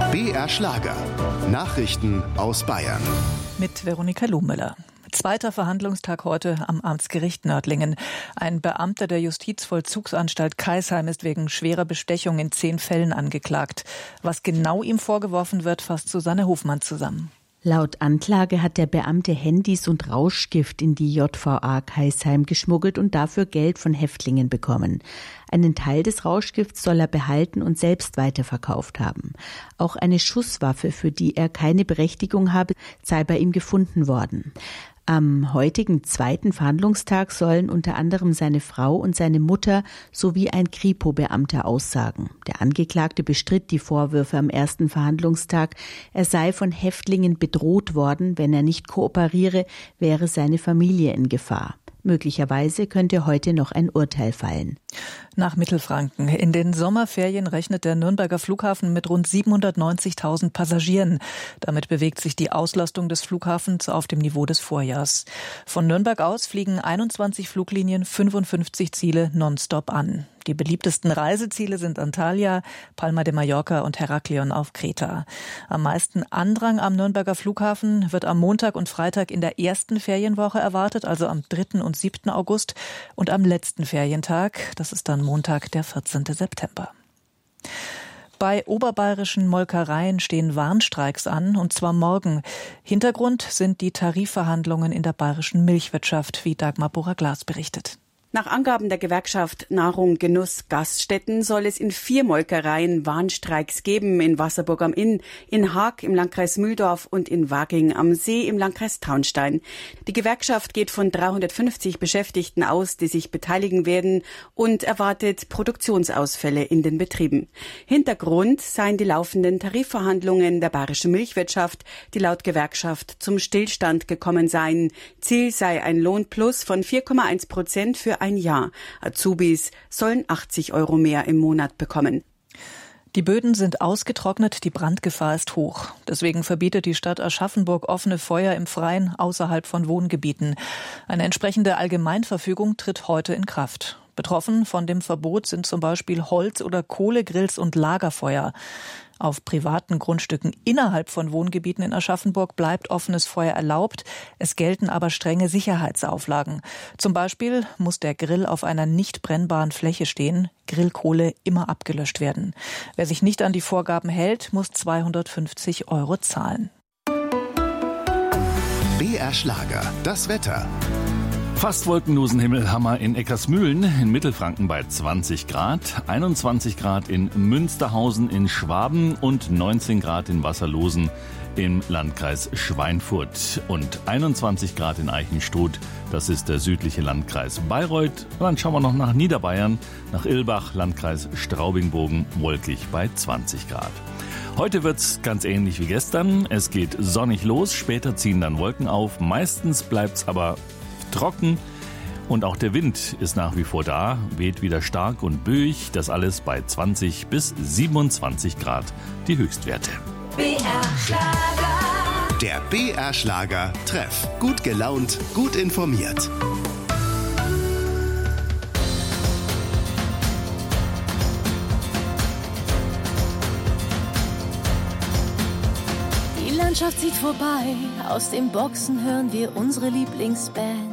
BR Schlager. Nachrichten aus Bayern. Mit Veronika Lohmüller. Zweiter Verhandlungstag heute am Amtsgericht Nördlingen. Ein Beamter der Justizvollzugsanstalt Kaisheim ist wegen schwerer Bestechung in 10 Fällen angeklagt. Was genau ihm vorgeworfen wird, fasst Susanne Hofmann zusammen. Laut Anklage hat der Beamte Handys und Rauschgift in die JVA Kaisheim geschmuggelt und dafür Geld von Häftlingen bekommen. Einen Teil des Rauschgifts soll er behalten und selbst weiterverkauft haben. Auch eine Schusswaffe, für die er keine Berechtigung habe, sei bei ihm gefunden worden. Am heutigen zweiten Verhandlungstag sollen unter anderem seine Frau und seine Mutter sowie ein Kripo-Beamter aussagen. Der Angeklagte bestritt die Vorwürfe am ersten Verhandlungstag. Er sei von Häftlingen bedroht worden. Wenn er nicht kooperiere, wäre seine Familie in Gefahr. Möglicherweise könnte heute noch ein Urteil fallen. Nach Mittelfranken. In den Sommerferien rechnet der Nürnberger Flughafen mit rund 790.000 Passagieren. Damit bewegt sich die Auslastung des Flughafens auf dem Niveau des Vorjahrs. Von Nürnberg aus fliegen 21 Fluglinien 55 Ziele nonstop an. Die beliebtesten Reiseziele sind Antalya, Palma de Mallorca und Heraklion auf Kreta. Am meisten Andrang am Nürnberger Flughafen wird am Montag und Freitag in der ersten Ferienwoche erwartet, also am 3. und 7. August und am letzten Ferientag, das ist dann Montag, der 14. September. Bei oberbayerischen Molkereien stehen Warnstreiks an, und zwar morgen. Hintergrund sind die Tarifverhandlungen in der bayerischen Milchwirtschaft, wie Dagmar Bohrer-Glas berichtet. Nach Angaben der Gewerkschaft Nahrung, Genuss, Gaststätten soll es in 4 Molkereien Warnstreiks geben. In Wasserburg am Inn, in Haag im Landkreis Mühldorf und in Waging am See im Landkreis Traunstein. Die Gewerkschaft geht von 350 Beschäftigten aus, die sich beteiligen werden, und erwartet Produktionsausfälle in den Betrieben. Hintergrund seien die laufenden Tarifverhandlungen der bayerischen Milchwirtschaft, die laut Gewerkschaft zum Stillstand gekommen seien. Ziel sei ein Lohnplus von 4,1% für ein Jahr. Azubis sollen 80 € mehr im Monat bekommen. Die Böden sind ausgetrocknet, die Brandgefahr ist hoch. Deswegen verbietet die Stadt Aschaffenburg offene Feuer im Freien außerhalb von Wohngebieten. Eine entsprechende Allgemeinverfügung tritt heute in Kraft. Betroffen von dem Verbot sind zum Beispiel Holz- oder Kohlegrills und Lagerfeuer. Auf privaten Grundstücken innerhalb von Wohngebieten in Aschaffenburg bleibt offenes Feuer erlaubt. Es gelten aber strenge Sicherheitsauflagen. Zum Beispiel muss der Grill auf einer nicht brennbaren Fläche stehen, Grillkohle immer abgelöscht werden. Wer sich nicht an die Vorgaben hält, muss 250 € zahlen. BR Schlager, das Wetter. Fast wolkenlosen Himmel haben wir in Eckersmühlen in Mittelfranken bei 20 Grad, 21 Grad in Münsterhausen in Schwaben und 19 Grad in Wasserlosen im Landkreis Schweinfurt und 21 Grad in Eichenstoth, das ist der südliche Landkreis Bayreuth. Und dann schauen wir noch nach Niederbayern, nach Ilbach, Landkreis Straubing-Bogen, wolkig bei 20 Grad. Heute wird's ganz ähnlich wie gestern. Es geht sonnig los, später ziehen dann Wolken auf, meistens bleibt's aber trocken und auch der Wind ist nach wie vor da, weht wieder stark und böig, das alles bei 20 bis 27 Grad die Höchstwerte. BR Schlager. Der BR Schlager Treff. Gut gelaunt, gut informiert. Die Landschaft zieht vorbei, aus den Boxen hören wir unsere Lieblingsband.